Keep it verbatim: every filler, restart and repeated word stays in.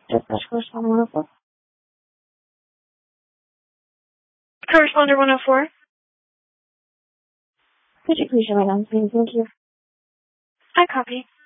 Dispatch correspondent one oh four. Correspondent one oh four. Could you please show me down, please? Thank you. I copy.